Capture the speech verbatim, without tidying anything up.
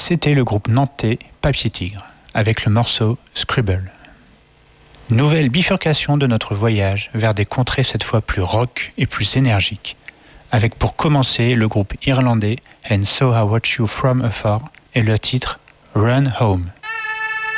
C'était le groupe nantais Papier Tigre, avec le morceau Scribble. Nouvelle bifurcation de notre voyage vers des contrées cette fois plus rock et plus énergiques, avec pour commencer le groupe irlandais And So I Watch You From Afar et le titre Run Home.